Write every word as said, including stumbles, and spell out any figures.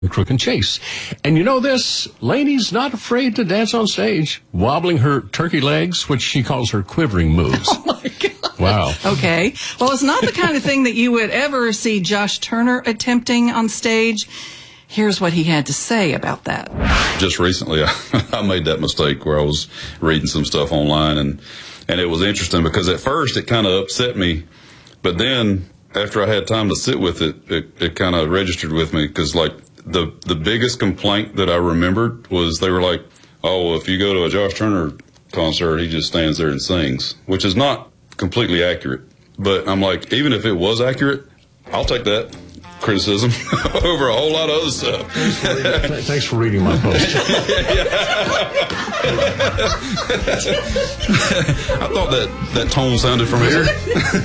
Crook and Chase. And you know this, Lainey's not afraid to dance on stage, wobbling her turkey legs, which she calls her quivering moves. Oh, my God. Wow. Okay. Well, it's not the kind of thing that you would ever see Josh Turner attempting on stage. Here's what he had to say about that. Just recently, I, I made that mistake where I was reading some stuff online, and, and it was interesting because at first it kind of upset me, but then after I had time to sit with it, it, it kind of registered with me because, like, the the biggest complaint that I remembered was they were like, oh, well, if you go to a Josh Turner concert, he just stands there and sings, which is not completely accurate. But I'm like, even if it was accurate, I'll take that criticism over a whole lot of other stuff. Thanks for reading my post. I thought that, that tone sounded familiar.